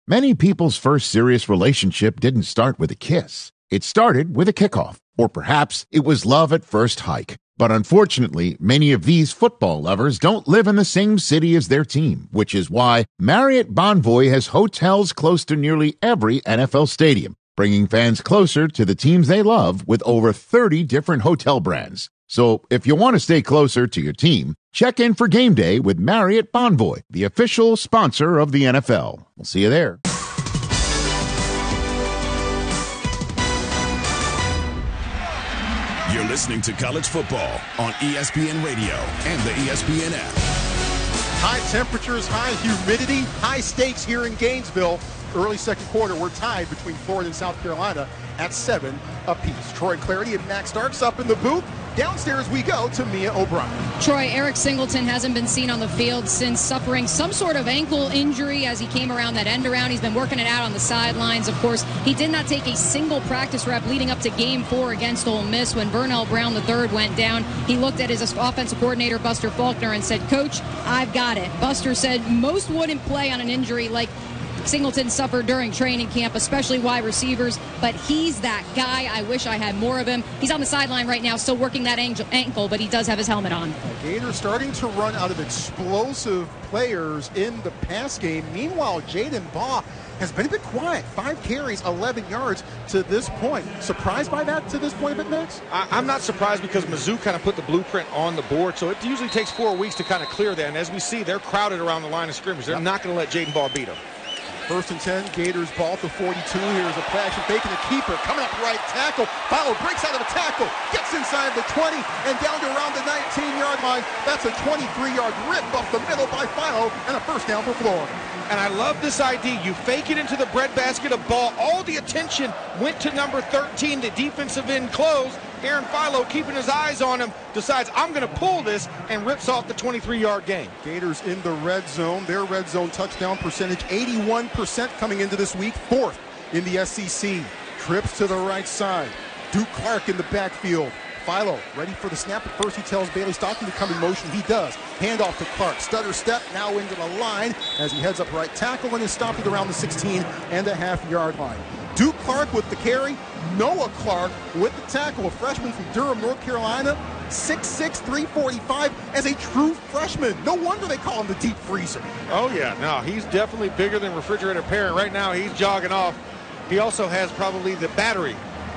Many people's first serious relationship didn't start with a kiss. It started with a kickoff, or perhaps it was love at first hike. But unfortunately, many of these football lovers don't live in the same city as their team, which is why Marriott Bonvoy has hotels close to nearly every NFL stadium, bringing fans closer to the teams they love with over 30 different hotel brands. So if you want to stay closer to your team, check in for game day with Marriott Bonvoy, the official sponsor of the NFL. We'll see you there. You're listening to College Football on ESPN Radio and the ESPN app. High temperatures, high humidity, high stakes here in Gainesville. Early second quarter, we're tied between Florida and South Carolina at 7 apiece. Troy Clardy and Max Starks up in the booth. Downstairs we go to Mia O'Brien. Troy, Eric Singleton hasn't been seen on the field since suffering some sort of ankle injury as he came around that end around. He's been working it out on the sidelines. Of course, he did not take a single practice rep leading up to Game 4 against Ole Miss when Vernell Brown III went down. He looked at his offensive coordinator, Buster Faulkner, and said, "Coach, I've got it." Buster said most wouldn't play on an injury like Singleton suffered during training camp, especially wide receivers, but he's that guy. I wish I had more of him. He's on the sideline right now, still working that ankle, but he does have his helmet on. Gators starting to run out of explosive players in the pass game. Meanwhile, Jaden Baugh has been a bit quiet. 5 carries, 11 yards to this point. Surprised by that to this point a bit, Max? I'm not surprised because Mizzou kind of put the blueprint on the board, so it usually takes 4 weeks to kind of clear that. And as we see, they're crowded around the line of scrimmage. They're not going to let Jaden Baugh beat them. 1st and 10, Gators ball at the 42. Here's a play action fake and the keeper coming up right tackle. Fowler breaks out of a tackle, gets inside the 20 and down to around the 19-yard line. That's a 23-yard rip up the middle by Philo and a first down for Florida. And I love this idea. You fake it into the breadbasket of Ball. All the attention went to number 13, the defensive end closed. Aaron Philo, keeping his eyes on him, decides, I'm going to pull this, and rips off the 23-yard gain. Gators in the red zone. Their red zone touchdown percentage, 81% coming into this week, 4th in the SEC. Trips to the right side. Duke Clark in the backfield. Philo ready for the snap. At first he tells Bailey Stockton to come in motion. He does. Handoff to Clark. Stutter step now into the line as he heads up right tackle and is stopped at around the 16.5-yard line. Duke Clark with the carry. Noah Clark with the tackle. A freshman from Durham, North Carolina. 6'6", 345 as a true freshman. No wonder they call him the deep freezer. Oh, yeah. No, he's definitely bigger than Refrigerator Perry. Right now he's jogging off. He also has probably the battery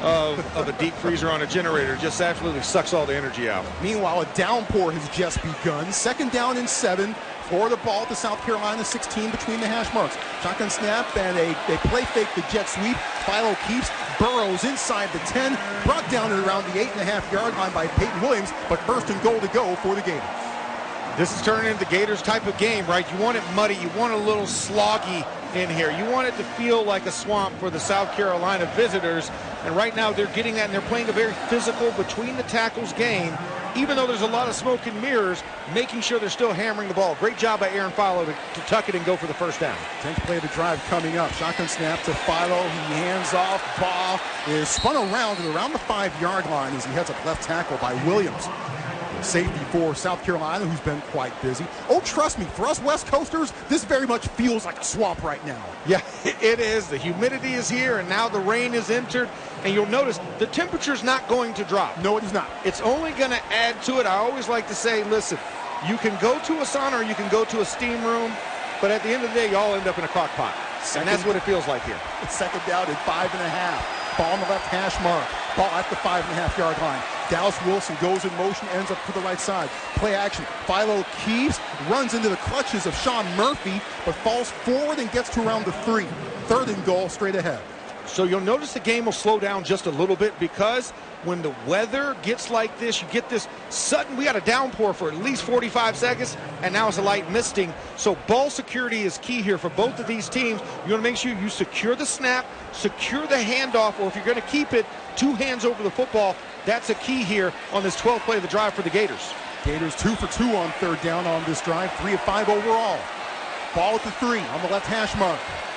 of a deep freezer on a generator. Just absolutely sucks all the energy out. Meanwhile, a downpour has just begun. 2nd down and 7. Florida ball at the South Carolina 16 between the hash marks. Shotgun snap and they play fake the jet sweep. Philo keeps, burrows inside the 10, brought down at around the 8.5-yard line by Peyton Williams, but 1st and goal to go for the Gators. This is turning into the Gators type of game, right? You want it muddy, you want a little sloggy in here. You want it to feel like a swamp for the South Carolina visitors, and right now they're getting that, and they're playing a very physical between the tackles game, even though there's a lot of smoke and mirrors, making sure they're still hammering the ball. Great job by Aaron Philo to tuck it and go for the first down. 10th play of the drive coming up. Shotgun snap to Philo. He hands off. Baugh is spun around and around the 5-yard line as he heads up left tackle by Williams. Safety for South Carolina, who's been quite busy. Oh, trust me, for us West Coasters, this very much feels like a swamp right now. Yeah, it is. The humidity is here, and now the rain is entered. And you'll notice the temperature's not going to drop. No, it is not. It's only going to add to it. I always like to say, listen, you can go to a sauna or you can go to a steam room, but at the end of the day, you all end up in a crock pot. And that's what it feels like here. It's 2nd down and 5.5. Ball on the left hash mark. Ball at the 5.5-yard line. Dallas Wilson goes in motion, ends up to the right side. Play action. Philo keeps, runs into the clutches of Sean Murphy, but falls forward and gets to around the 3. 3rd and goal straight ahead. So you'll notice the game will slow down just a little bit because when the weather gets like this, you get this sudden, we got a downpour for at least 45 seconds, and now it's a light misting. So ball security is key here for both of these teams. You want to make sure you secure the snap, secure the handoff, or if you're going to keep it, 2 hands over the football. That's a key here on this 12th play of the drive for the Gators. Gators 2 for 2 on 3rd down on this drive, 3 of 5 overall. Ball at the 3 on the left hash mark.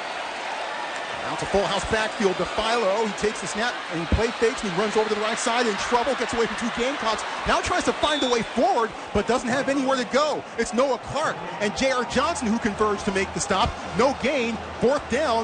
Now it's a full house backfield to Philo. He takes the snap and he play fakes and he runs over to the right side in trouble, gets away from 2 Gamecocks. Now tries to find a way forward, but doesn't have anywhere to go. It's Noah Clark and J.R. Johnson who converge to make the stop. No gain, 4th down.